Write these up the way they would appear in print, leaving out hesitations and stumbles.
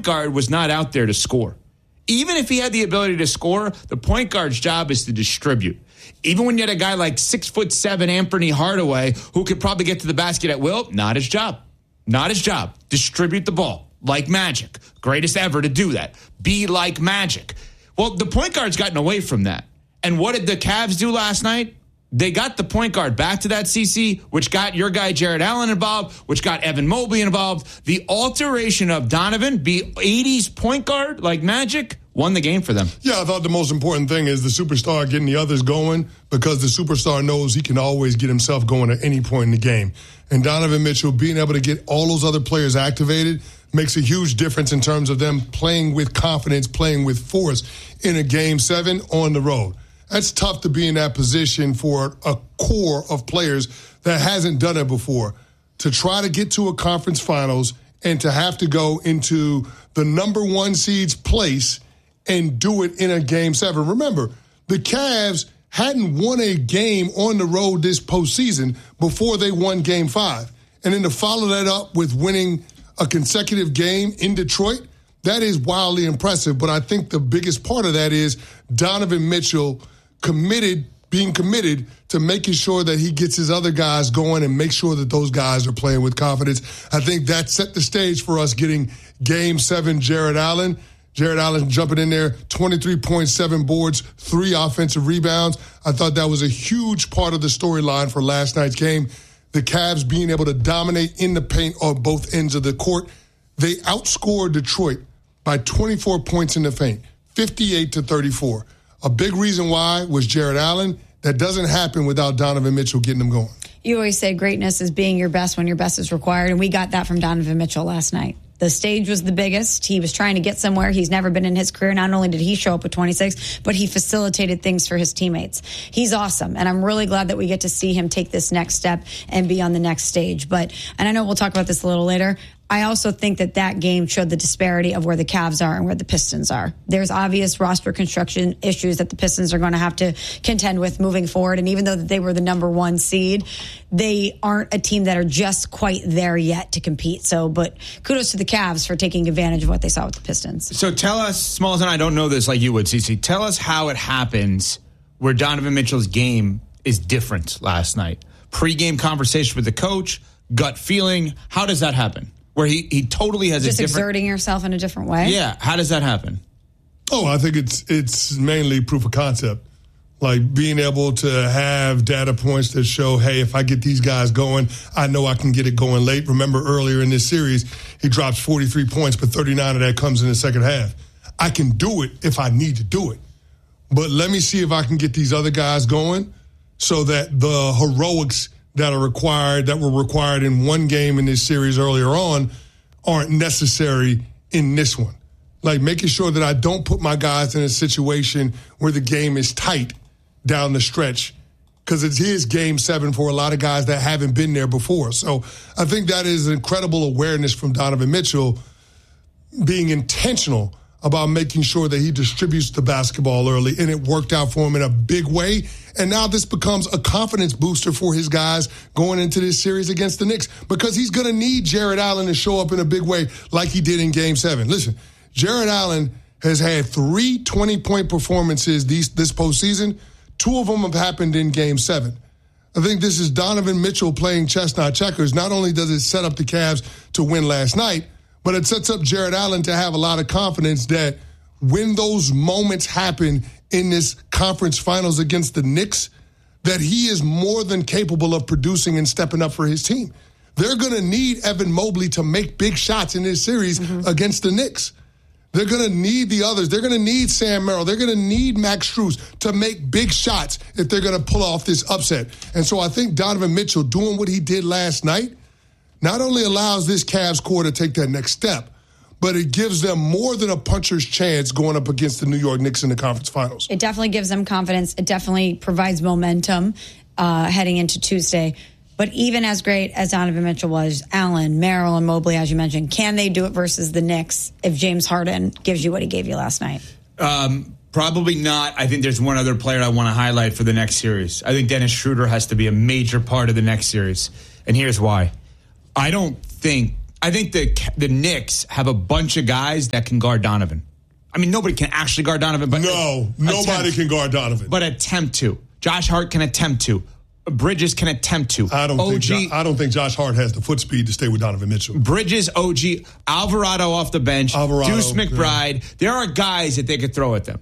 point guard was not out there to score. Even if he had the ability to score, the point guard's job is to distribute. Even when you had a guy like 6'7" Anthony Hardaway who could probably get to the basket at will, not his job. Not his job. Distribute the ball like Magic. Greatest ever to do that. Be like Magic. Well, the point guard's gotten away from that. And what did the Cavs do last night? They got the point guard back to that CC, which got your guy Jared Allen involved, which got Evan Mobley involved. The alteration of Donovan, be 80s point guard like Magic, won the game for them. Yeah, I thought the most important thing is the superstar getting the others going, because the superstar knows he can always get himself going at any point in the game. And Donovan Mitchell being able to get all those other players activated makes a huge difference in terms of them playing with confidence, playing with force in a Game 7 on the road. That's tough to be in that position for a core of players that hasn't done it before. To try to get to a conference finals and to have to go into the number 1 seed's place and do it in a Game 7. Remember, the Cavs hadn't won a game on the road this postseason before they won Game 5. And then to follow that up with winning a consecutive game in Detroit, that is wildly impressive. But I think the biggest part of that is Donovan Mitchell being committed to making sure that he gets his other guys going and make sure that those guys are playing with confidence. I think that set the stage for us getting Game 7 Jared Allen. Jared Allen jumping in there, 23.7 boards, 3 offensive rebounds. I thought that was a huge part of the storyline for last night's game. The Cavs being able to dominate in the paint on both ends of the court. They outscored Detroit by 24 points in the paint, 58-34. A big reason why was Jared Allen. That doesn't happen without Donovan Mitchell getting them going. You always say greatness is being your best when your best is required, and we got that from Donovan Mitchell last night. The stage was the biggest. He was trying to get somewhere he's never been in his career. Not only did he show up with 26, but he facilitated things for his teammates. He's awesome, and I'm really glad that we get to see him take this next step and be on the next stage. And I know we'll talk about this a little later, I also think that game showed the disparity of where the Cavs are and where the Pistons are. There's obvious roster construction issues that the Pistons are going to have to contend with moving forward. And even though they were the number 1 seed, they aren't a team that are just quite there yet to compete. But kudos to the Cavs for taking advantage of what they saw with the Pistons. So tell us, Smalls, and I don't know this like you would, CeCe, tell us how it happens where Donovan Mitchell's game is different last night. Pre-game conversation with the coach, gut feeling. How does that happen? Where he totally has just a different... exerting yourself in a different way? Yeah. How does that happen? Oh, I think it's mainly proof of concept. Like being able to have data points that show, hey, if I get these guys going, I know I can get it going late. Remember earlier in this series, he drops 43 points, but 39 of that comes in the second half. I can do it if I need to do it. But let me see if I can get these other guys going so that the heroics that were required in one game in this series earlier on aren't necessary in this one. Like making sure that I don't put my guys in a situation where the game is tight down the stretch, because it is Game 7 for a lot of guys that haven't been there before. So I think that is incredible awareness from Donovan Mitchell, being intentional about making sure that he distributes the basketball early, and it worked out for him in a big way. And now this becomes a confidence booster for his guys going into this series against the Knicks, because he's going to need Jared Allen to show up in a big way like he did in Game 7. Listen, Jared Allen has had 3 20-point performances this postseason. 2 of them have happened in Game 7. I think this is Donovan Mitchell playing chess, not checkers. Not only does it set up the Cavs to win last night, but it sets up Jared Allen to have a lot of confidence that when those moments happen in this conference finals against the Knicks, that he is more than capable of producing and stepping up for his team. They're going to need Evan Mobley to make big shots in this series against the Knicks. They're going to need the others. They're going to need Sam Merrill. They're going to need Max Strus to make big shots if they're going to pull off this upset. And so I think Donovan Mitchell doing what he did last night not only allows this Cavs core to take that next step, but it gives them more than a puncher's chance going up against the New York Knicks in the conference finals. It definitely gives them confidence. It definitely provides momentum heading into Tuesday. But even as great as Donovan Mitchell was, Allen, Merrill, and Mobley, as you mentioned, can they do it versus the Knicks if James Harden gives you what he gave you last night? Probably not. I think there's one other player I want to highlight for the next series. I think Dennis Schroeder has to be a major part of the next series. And here's why. I don't think I think the Knicks have a bunch of guys that can guard Donovan. I mean, nobody can actually guard Donovan. But nobody can guard Donovan. But attempt to. Josh Hart can attempt to. Bridges can attempt to. I don't think Josh Hart has the foot speed to stay with Donovan Mitchell. Bridges, OG, Alvarado off the bench, Deuce McBride. Yeah. There are guys that they could throw at them.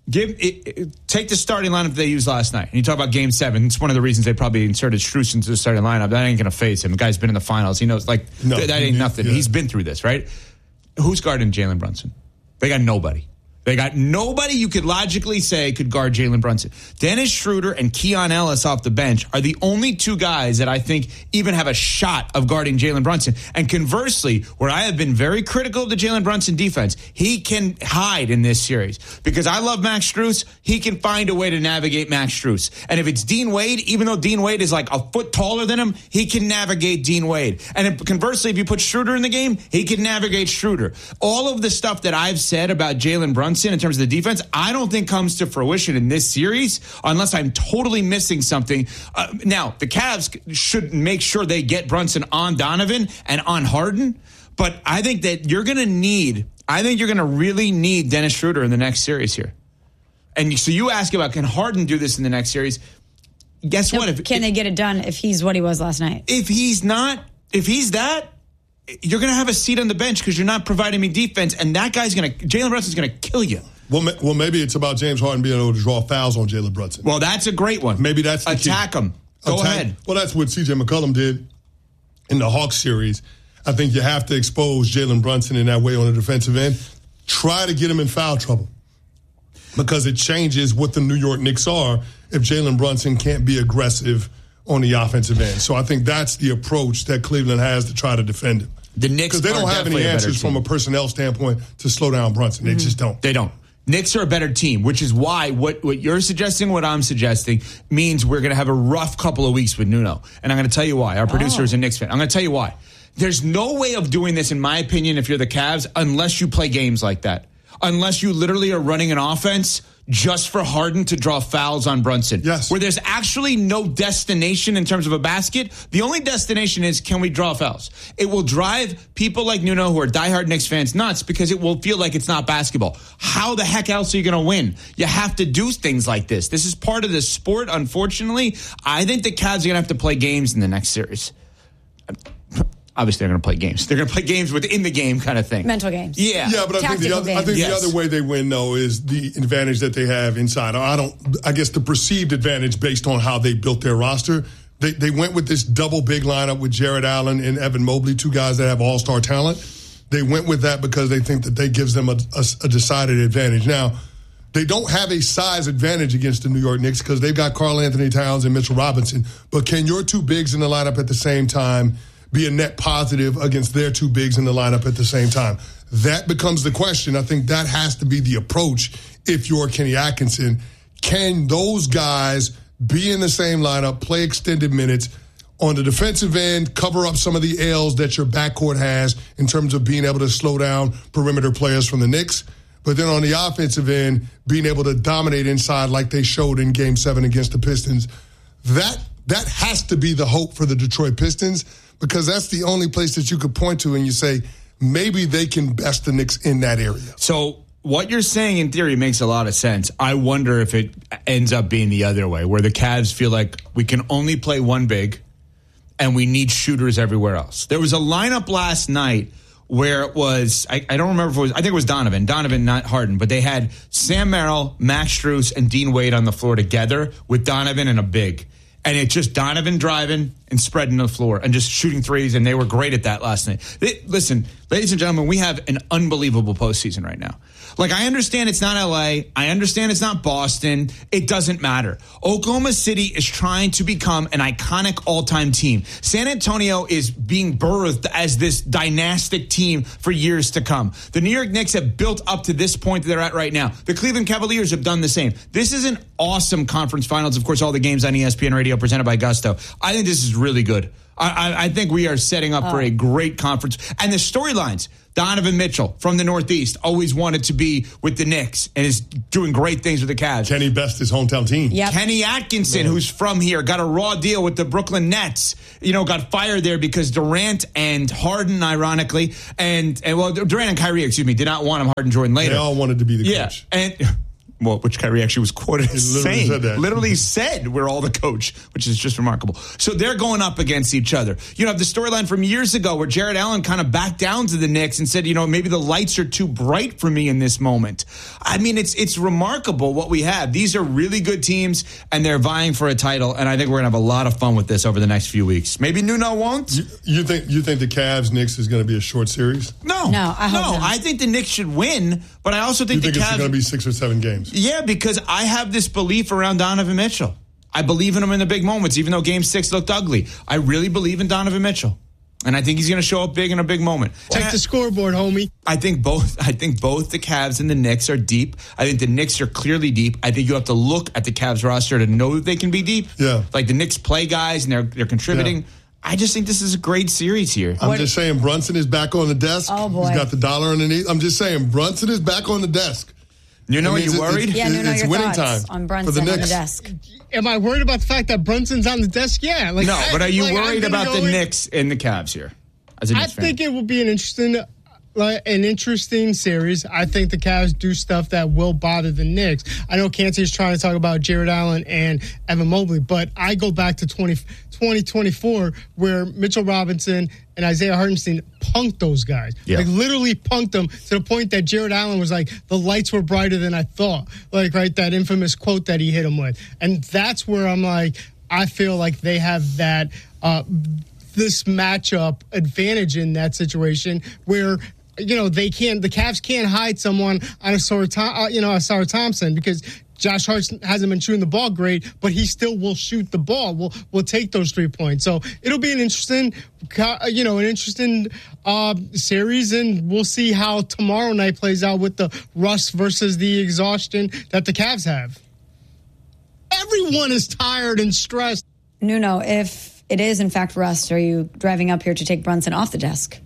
Take the starting lineup they used last night. And you talk about Game 7. It's one of the reasons they probably inserted Strus into the starting lineup. That ain't going to phase him. The guy's been in the finals. He knows, that ain't nothing. Yeah. He's been through this, right? Who's guarding Jalen Brunson? They got nobody. They got nobody you could logically say could guard Jalen Brunson. Dennis Schroeder and Keon Ellis off the bench are the only two guys that I think even have a shot of guarding Jalen Brunson. And conversely, where I have been very critical of the Jalen Brunson defense, he can hide in this series. Because I love Max Strus, he can find a way to navigate Max Strus. And if it's Dean Wade, even though Dean Wade is like a foot taller than him, he can navigate Dean Wade. And conversely, if you put Schroeder in the game, he can navigate Schroeder. All of the stuff that I've said about Jalen Brunson in terms of the defense, I don't think comes to fruition in this series unless I'm totally missing something. Now, the Cavs should make sure they get Brunson on Donovan and on Harden, but I think that you're going to really need Dennis Schroeder in the next series here. And so you ask about, can Harden do this in the next series? Guess what? Can they get it done if he's what he was last night? If he's that, you're going to have a seat on the bench because you're not providing me defense, and that guy's Jalen Brunson's going to kill you. Well, maybe it's about James Harden being able to draw fouls on Jalen Brunson. Well, that's a great one. Maybe that's the attack key. Him. Go ahead. Well, that's what C.J. McCollum did in the Hawks series. I think you have to expose Jalen Brunson in that way on the defensive end. Try to get him in foul trouble because it changes what the New York Knicks are if Jalen Brunson can't be aggressive on the offensive end. So I think that's the approach that Cleveland has to try to defend him. The Knicks, because they don't have any answers from a personnel standpoint to slow down Brunson. They just don't. They don't. Knicks are a better team, which is why what you're suggesting, what I'm suggesting, means we're going to have a rough couple of weeks with Nuno. And I'm going to tell you why. Our producer is a Knicks fan. I'm going to tell you why. There's no way of doing this, in my opinion, if you're the Cavs, unless you play games like that. Unless you literally are running an offense just for Harden to draw fouls on Brunson. Yes. Where there's actually no destination in terms of a basket. The only destination is, can we draw fouls? It will drive people like Nuno, who are diehard Knicks fans, nuts because it will feel like it's not basketball. How the heck else are you going to win? You have to do things like this. This is part of the sport, unfortunately. I think the Cavs are going to have to play games in the next series. Obviously, they're going to play games. They're going to play games within the game kind of thing. Mental games. Yeah. Yeah, but I think the other way they win, though, is the advantage that they have inside. I guess the perceived advantage based on how they built their roster. They went with this double big lineup with Jared Allen and Evan Mobley, two guys that have all-star talent. They went with that because they think that gives them a decided advantage. Now, they don't have a size advantage against the New York Knicks because they've got Karl Anthony Towns and Mitchell Robinson. But can your two bigs in the lineup at the same time be a net positive against their two bigs in the lineup at the same time? That becomes the question. I think that has to be the approach if you're Kenny Atkinson. Can those guys be in the same lineup, play extended minutes, on the defensive end, cover up some of the L's that your backcourt has in terms of being able to slow down perimeter players from the Knicks, but then on the offensive end, being able to dominate inside like they showed in Game 7 against the Pistons? That has to be the hope for the Detroit Pistons, because that's the only place that you could point to and you say, maybe they can best the Knicks in that area. So what you're saying in theory makes a lot of sense. I wonder if it ends up being the other way, where the Cavs feel like we can only play one big and we need shooters everywhere else. There was a lineup last night where it was, I don't remember if it was, I think it was Donovan, not Harden, but they had Sam Merrill, Max Strus, and Dean Wade on the floor together with Donovan and a big. And it's just Donovan driving and spreading the floor and just shooting threes, and they were great at that last night. Listen, ladies and gentlemen, we have an unbelievable postseason right now. Like, I understand it's not L.A. I understand it's not Boston. It doesn't matter. Oklahoma City is trying to become an iconic all-time team. San Antonio is being birthed as this dynastic team for years to come. The New York Knicks have built up to this point that they're at right now. The Cleveland Cavaliers have done the same. This is an awesome conference finals. Of course, all the games on ESPN Radio presented by Gusto. I think this is really good. I think we are setting up for a great conference. And the storylines, Donovan Mitchell from the Northeast always wanted to be with the Knicks and is doing great things with the Cavs. Kenny Best, his hometown team. Yep. Kenny Atkinson, who's from here, got a raw deal with the Brooklyn Nets. Got fired there because Durant and Harden, ironically, and Durant and Kyrie, did not want him. Harden, Jordan later. They all wanted to be the coach. And which Kyrie actually was quoted as saying. Literally said, we're all the coach, which is just remarkable. So they're going up against each other. You have the storyline from years ago where Jared Allen kind of backed down to the Knicks and said, maybe the lights are too bright for me in this moment. I mean, it's remarkable what we have. These are really good teams, and they're vying for a title, and I think we're going to have a lot of fun with this over the next few weeks. Maybe Nuno won't. You think the Cavs-Knicks is going to be a short series? No, I hope not. I think the Knicks should win, but I also think the Cavs... it's going to be 6 or 7 games? Yeah, because I have this belief around Donovan Mitchell. I believe in him in the big moments, even though Game 6 looked ugly. I really believe in Donovan Mitchell. And I think he's going to show up big in a big moment. Check the scoreboard, homie. I think both the Cavs and the Knicks are deep. I think the Knicks are clearly deep. I think you have to look at the Cavs roster to know that they can be deep. Yeah. Like the Knicks play guys and they're contributing. Yeah. I just think this is a great series here. I'm just saying Brunson is back on the desk. Oh, boy. He's got the dollar underneath. I'm just saying Brunson is back on the desk. Are you worried? It's winning time on Brunson for the Knicks. on the desk. Am I worried about the fact that Brunson's on the desk? Yeah. But are you worried about the Knicks and the Cavs here? I think it will be an interesting series. I think the Cavs do stuff that will bother the Knicks. I know Canty's trying to talk about Jared Allen and Evan Mobley, but I go back to 2024 where Mitchell Robinson and Isaiah Hartenstein punked those guys. Yeah. Literally punked them to the point that Jared Allen was like, the lights were brighter than I thought. That infamous quote that he hit him with. And that's where I'm like, I feel like they have that this matchup advantage in that situation where the Cavs can't hide someone on a Sarah Thompson because Josh Hart hasn't been shooting the ball great, but he still will shoot the ball. We'll take those 3 points. So it'll be an interesting series, and we'll see how tomorrow night plays out with the rust versus the exhaustion that the Cavs have. Everyone is tired and stressed. Nuno, if it is in fact rust, are you driving up here to take Brunson off the desk?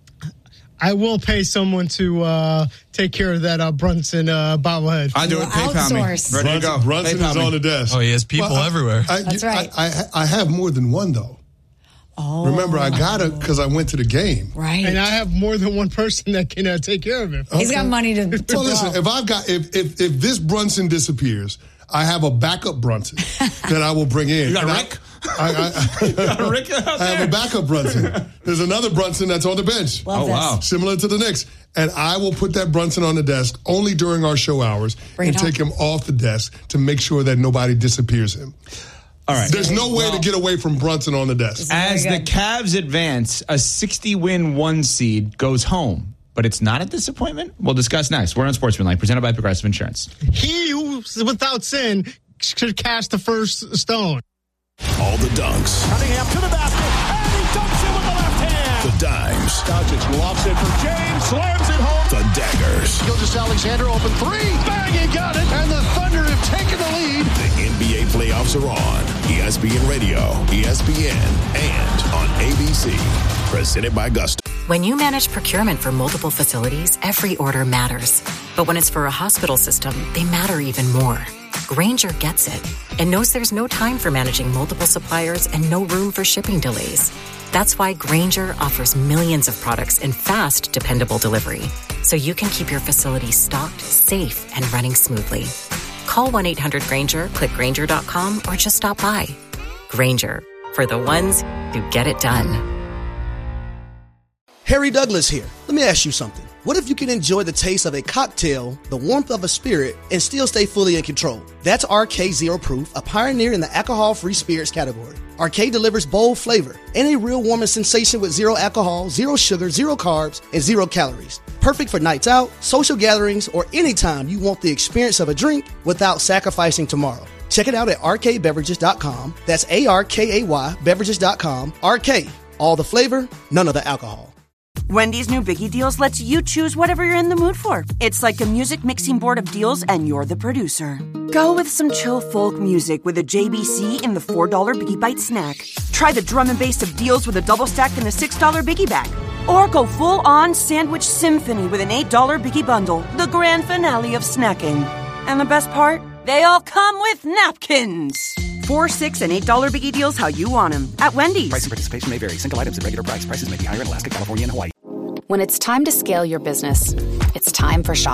I will pay someone to take care of that Brunson bobblehead. I do it. PayPal me. Ready to go. Brunson is on the desk. Oh, he has people everywhere. That's right. I have more than one, though. Oh. Remember, I got it because I went to the game. Right. And I have more than one person that can take care of him. He's got money to Well, listen, if this Brunson disappears, I have a backup Brunson that I will bring in. You got Rick? I got Rick out there? I have a backup Brunson. There's another Brunson that's on the bench. Love this. Wow. Similar to the Knicks. And I will put that Brunson on the desk only during our show hours and take him off the desk to make sure that nobody disappears him. All right. There's no way to get away from Brunson on the desk. As the Cavs advance, a 60-win 1 seed goes home. But it's not a disappointment? We'll discuss next. We're on Sportsmanlike, presented by Progressive Insurance. He who's without sin should cast the first stone. All the dunks. Cunningham to the basket, and he dunks it with the left hand. The dimes. Doncic lofts it for James, slams it home. The daggers. Gilgeous-Alexander open three, bang, he got it, and the Thunder have taken the lead. The NBA playoffs are on. ESPN Radio, ESPN, and on ABC. Presented by Gusto. When you manage procurement for multiple facilities, every order matters. But when it's for a hospital system, they matter even more. Grainger gets it and knows there's no time for managing multiple suppliers and no room for shipping delays. That's why Grainger offers millions of products in fast, dependable delivery, so you can keep your facility stocked, safe, and running smoothly. Call 1-800-GRAINGER, click Grainger.com, or just stop by. Grainger, for the ones who get it done. Harry Douglas here. Let me ask you something. What if you can enjoy the taste of a cocktail, the warmth of a spirit, and still stay fully in control? That's RK Zero Proof, a pioneer in the alcohol-free spirits category. RK delivers bold flavor and a real warming sensation with zero alcohol, zero sugar, zero carbs, and 0 calories. Perfect for nights out, social gatherings, or anytime you want the experience of a drink without sacrificing tomorrow. Check it out at rkbeverages.com. That's ARKAY beverages.com. RK, all the flavor, none of the alcohol. Wendy's new Biggie Deals lets you choose whatever you're in the mood for. It's like a music mixing board of deals, and you're the producer. Go with some chill folk music with a JBC in the $4 Biggie Bite snack. Try the drum and bass of deals with a double stack in the $6 Biggie Bag. Or go full-on sandwich symphony with an $8 Biggie Bundle, the grand finale of snacking. And the best part? They all come with napkins. 4, $6, and $8 Biggie deals how you want them. At Wendy's. Price and participation may vary. Single items at regular price. Prices may be higher in Alaska, California, and Hawaii. When it's time to scale your business, it's time for Shopify.